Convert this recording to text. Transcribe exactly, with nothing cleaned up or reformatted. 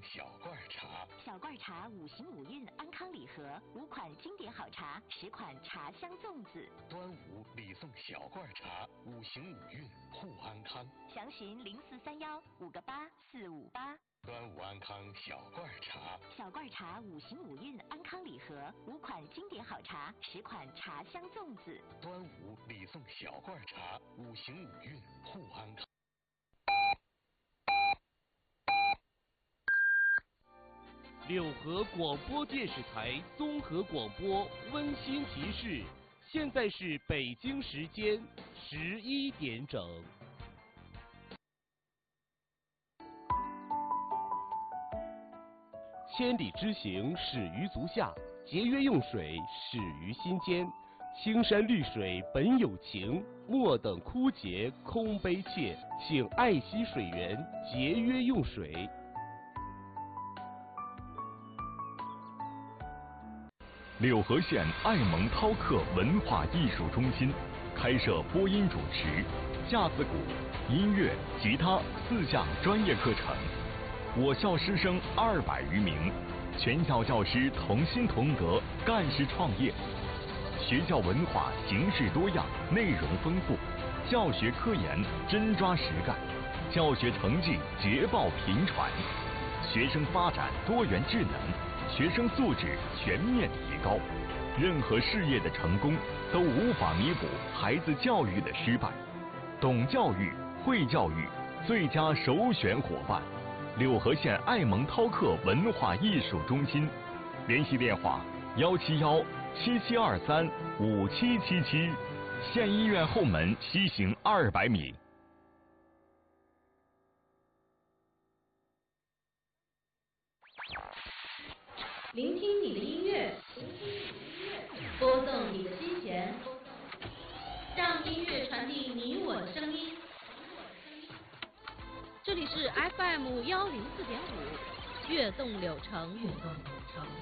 小罐茶。 小罐茶五行五运安康礼盒，五款经典好茶，十款茶香粽子。 端午礼送小罐茶，五行五运护安康。 详询零四三幺五个八四五八。 端午安康小罐茶。 小罐茶五行五运安康礼盒，五款经典好茶，十款茶香粽子。 端午礼送小罐茶，五行五运护安康。 六合广播电视台综合广播温馨提示：现在是北京时间十一点整。千里之行，始于足下；节约用水，始于心间。青山绿水本有情，莫等枯竭空悲切。请爱惜水源，节约用水。 柳河县爱蒙饕客文化艺术中心开设播音主持、架子鼓、音乐、吉他四项专业课程。我校师生二百余名，全校教师同心同德，干事创业。学校文化形式多样，内容丰富，教学科研真抓实干，教学成绩捷报频传，学生发展多元智能，学生素质全面提高。任何事业的成功都无法弥补孩子教育的失败。懂教育、会教育，最佳首选伙伴。柳河县爱蒙饕客文化艺术中心，联系电话幺七幺七七二三五七七七，县医院后门西行二百米。 聆听你的音乐，播送你的心弦，让音乐传递你我的声音。这里是 F M 幺零四点五，悦动柳城。悦动柳城。